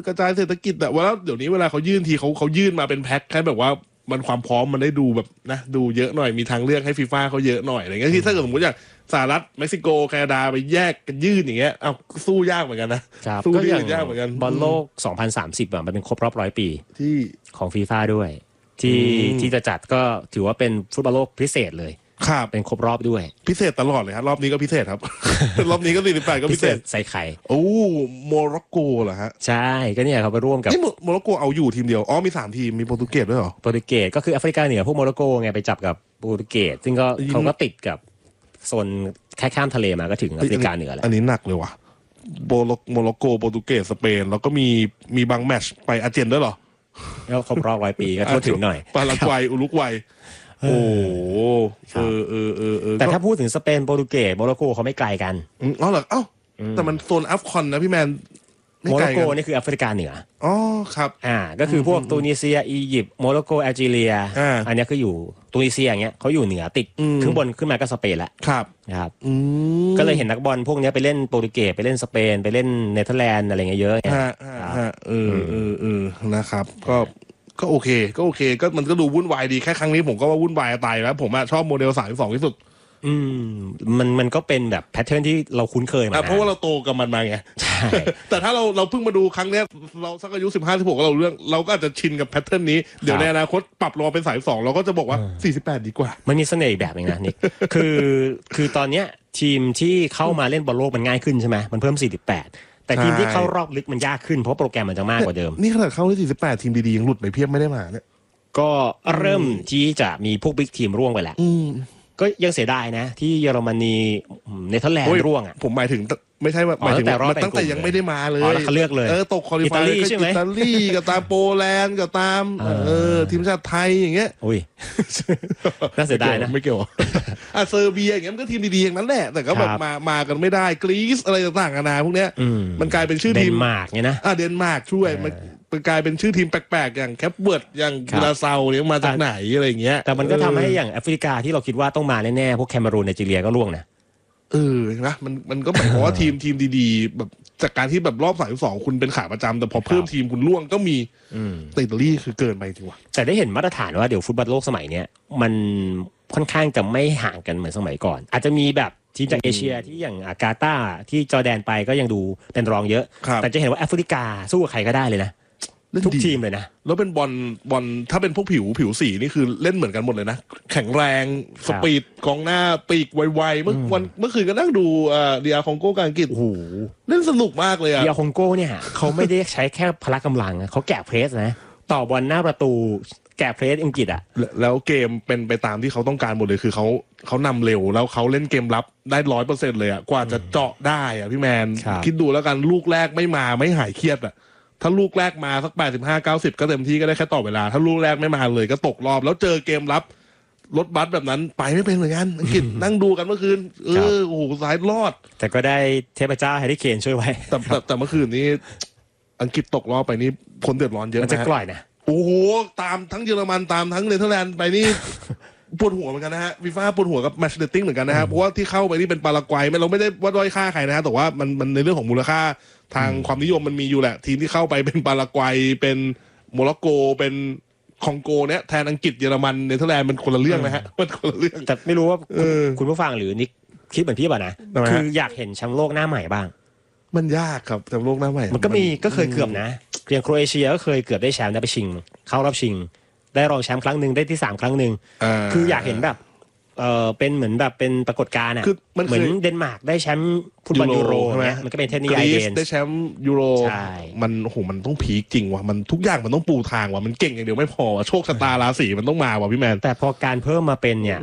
กระจายเศรษฐกิจแต่ว่าเดี๋ยวนี้เวลาเขายื่นทีเขายื่นมาเป็นแพ็คแค่แบบว่ามันความพร้อมมันได้ดูแบบนะดูเยอะหน่อยมีทางเลือกให้ฟีฟ่าเขาเยอะหน่อยอะไรเงี้ยที่ถ้าเกิดสมมติอย่างสหรัฐเม็กซิโกแคนาดาไปแยกกันยื่นอย่างเงี้ยเอาสู้ยากเหมือนกันนะสู้ก็อย่างยากเหมือนกันบอลโลก2030มันเป็นครบรอบ100 ปีที่ของฟีฟ่าด้วยที่จะจัดก็ถือว่าเป็นฟุตบอลโลกพิเศษเลยครับเป็นครบรอบด้วยพิเศษตลอดเลยครับรอบนี้ก็พิเศษครับ รอบนี้ก็48ก็พิเศษใส่ไข่โอ้โมร็อกโกเหรอฮะใช่ก็เนี่ยเขาไปร่วมกับโมร็อกโกเอาอยู่ทีมเดียวมี3 ทีมมีโปรตุเกสด้วยเหรอโปรตุเกสก็คือแอฟริกาเหนือพวกโมร็อกโกไงไปจับกับโปรตุเกสซึ่งก็เขาก็ติดกับโซนแค่ข้ามทะเลมาก็ถึงแอฟริกาเหนือแล้วอันนี้หนักเลยว่ะโมร็อกโกโปรตุเกสสเปนแล้วก็มีบางแมตช์ไปอาร์เจนด้วยเหรอแล้วครบรอบ100 ปีก็ทั่วถึงหน่อยปารากวัยอุรุกวัยโอ้แต่ถ้าพูดถึงสเปนโปรตุเกสโมร็อกโกเขาไม่ไกลกันเหรอแต่มันโซนอัฟคอนนะพี่แมนโมร็อกโกนี่คือแอฟริกาเหนือครับก็คือพวกตูนิเซียอียิปต์โมร็อกโกแอลจีเรียอันนี้คืออยู่ตูนิเซียอย่างเงี้ยเขาอยู่เหนือติดขึ้นบนขึ้นมาก็สเปนละนะครับก็เลยเห็นนักบอลพวกนี้ไปเล่นโปรตุเกสไปเล่นสเปนไปเล่นเนเธอร์แลนด์อะไรเงี้ยเยอะนะครับก็โอเคก็มันก็ดูวุ่นวายดีแค่ครั้งนี้ผมก็ว่าวุ่นวายตายแล้วผมชอบโมเดล32ที่สุดมันก็เป็นแบบแพทเทิร์นที่เราคุ้นเคยมาเพราะว่าเราโตกับมันมาไงใช่แต่ถ้าเราเพิ่งมาดูครั้งนี้เราสักอายุ15-16เราก็อาจจะชินกับแพทเทิร์นนี้เดี๋ยวในอนาคตปรับรอเป็น32เราก็จะบอกว่า48ดีกว่ามันมีเสน่ห์อีกแบบนึงนะนิกคือตอนเนี้ยทีมที่เข้ามาเล่นบอลโลกมันง่ายขึ้นใช่ไหมมันเพิ่ม48แต่ทีมที่เข้ารอบลึกมันยากขึ้นเพราะโปรแกรมมันจะมากกว่าเดิมนี่ขนาดเข้าที่48ทีมดีๆยังหลุดไปเพียบไม่ได้มาเนี่ยก็เริ่มที่จะมีพวกบิ๊กทีมร่วงไปแล้วก็ยังเสียดายนะที่เยอรมนีเนเธอร์แลนด์ร่วงอ่ะผมหมายถึงไม่ใช่หมายถึงตั้งแต่ยังไม่ได้มาเลยเขาเลือกเลยตกคอลิฟายอิตาลีกับตามโปแลนด์กับตามทีมชาติไทยอย่างเงี้ยน่าเสียดายนะไม่เกี่ยวเซอร์เบียอย่างเงี้ยมันก็ทีมดีๆอย่างนั้นแหละแต่ก็แบบมากันไม่ได้กรีซอะไรต่างๆนานาพวกเนี้ยมันกลายเป็นชื่อทีมเดนมาร์กเนี่ยนะเดนมาร์กช่วยมันกลายเป็นชื่อทีมแปลกๆอย่างแคปเวิร์ดอย่างกิราเซาเนี่ยมาจากไหนอะไรเงี้ยแต่มันก็ทำให้อย่างแอฟริกาที่เราคิดว่าต้องมาแน่ๆพวกแคเมรูนไนจีเรียก็ร่วงนะนะมันก็หมายความว่าทีมดีๆแบบจากการที่แบบรอบ32คุณเป็นขาประจำแต่พอเพิ่มทีมคุณร่วงก็มีอิตาลีคือเกินไปจริงว่ะแต่ได้เห็นมาตรฐานว่าเดี๋ยวฟุตบอลโลกสมัยเนี้ยมันค่อนข้างจะไม่ห่างกันเหมือนสมัยก่อนอาจจะมีแบบทีมจากเอเชียที่อย่างกาตาร์ที่จอร์แดนไปก็ยังดูเป็นรองเยอะแต่จะเห็นว่าแอฟริกาสู้กับใครก็ได้เลยนะทุกทีมเลยนะแล้วเป็นบอลถ้าเป็นพวกผิวสีนี่คือเล่นเหมือนกันหมดเลยนะแข็งแรงสปีดกองหน้าปีกไวๆเมื่อคืนก็นั่งดูเดียคองโกกับอังกฤษเล่นสนุกมากเลยเดียคองโกเนี่ยเขาไม่ได้ใช้แค่พละกำลังเขาแกะเพรสนะต่อบอลหน้าประตูแกะเพรสอังกฤษแล้วเกมเป็นไปตามที่เขาต้องการหมดเลยคือเขานำเร็วแล้วเขาเล่นเกมรับได้ 100% เลยกว่าจะเจาะได้พี่แมนคิดดูแล้วกันลูกแรกไม่มาไม่หายเครียดถ้าลูกแรกมาสัก85-90ก็เต็มที่ก็ได้แค่ต่อเวลาถ้าลูกแรกไม่มาเลยก็ตกรอบแล้วเจอเกมรับรถบัสแบบนั้นไปไม่เป็นเหมือนกันอังกฤษนั่งดูกันเมื่อคืนโอ้โหสายรอดแต่ก็ได้เทพเจ้าแฮร์รี่เคนช่วยไว้แต่เมื่อคืนนี้อังกฤษตกรอบไปนี่คนเดือดร้อนเยอะมันจะกล่อยนะโอ้โหตามทั้งเยอรมันตามทั้งเนเธอร์แลนด์ไปนี่ปวดหัวเหมือนกันนะฮะฟีฟ่าปวดหัวกับแมตช์เดตติ้งเหมือนกันนะฮะเพราะว่าที่เข้าไปนี่เป็นปารากวัยเราไม่ได้ว่าด้อยค่าใครนะฮะแต่ว่ามันในเรื่องของมูลค่าทางความนิยมมันมีอยู่แหละทีมที่เข้าไปเป็นปารากวัยเป็นโมร็อกโกเป็นคองโกเนี่ยแทนอังกฤษเยอรมันเนเธอร์แลนด์มันคนละเรื่องนะฮะมันคนละเรื่องแต่ไม่รู้ว่าคุณผู้ฟังหรือนิกคิดเหมือนพี่ป่ะนะคืออยากเห็นแชมป์โลกหน้าใหม่บ้างมันยากครับแชมป์โลกหน้าใหม่มันก็เคยเกือบนะอย่างโครเอเชียก็เคยเกือบได้แชมป์ได้ไปชิงเข้ารอบชิงได้รองแชมป์ครั้งหนึ่งได้ที่3ครั้งหนึ่งคืออยากเห็นแบบเป็นเหมือนแบบเป็นปรากฏการณ์เหมือนเดนมาร์กได้แชมป์ฟุตบอลยูโรใช่ไหมมันก็เป็นเทนนิสไอเดนได้แชมป์ยูโรมันโอ้โหมันต้องพีคจริงว่ะมันทุกอย่างมันต้องปูทางว่ะมันเก่งอย่างเดียวไม่พอโชคชะตาราศีมันต้องมาว่ะพี่แมนแต่พอการเพิ่มมาเป็นเนี่ย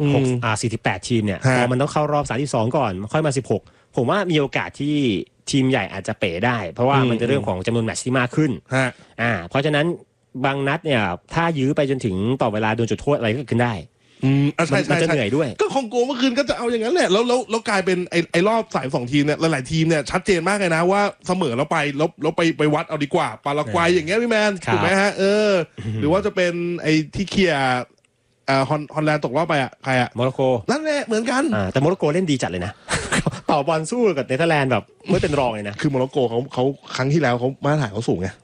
48ทีมเนี่ยพอมันต้องเข้ารอบ32ก่อนค่อยมา16ผมว่ามีโอกาสที่ทีมใหญ่อาจจะเป๋ได้เพราะว่ามันจะเรื่องของจำนวนแมตช์ที่มากขึ้นเพราะฉะนั้นบางนัดเนี่ยถ้ายื้อไปจนถึงต่อเวลาโดนจุดโทษอะไรก็ขึ้นได้มันจะเหนื่อยด้วยก็คองโกเมื่อคืนก็จะเอาอย่างนั้นแหละแล้วกลายเป็นไอ้รอบ32ทีมเนี่ยหลายๆทีมเนี่ยชัดเจนมากเลยนะว่าเสมอแล้วไปวัดเอาดีกว่าปารากวัยอย่างเงี้ยพี่แมนถูกไหมฮะหรือว่าจะเป็นไอ้ที่เคลียร์ฮอลแลนด์ตกรอบไปใครโมร็อกโกนั่นแหละเหมือนกันแต่โมร็อกโกเล่นดีจัดเลยนะต่อบอลสู้กับเนเธอร์แลนด์แบบไม่เป็นรองเลยนะคือโมร็อกโกเขาครั้งที่แล้วเขามาตรฐานเขาสูงไง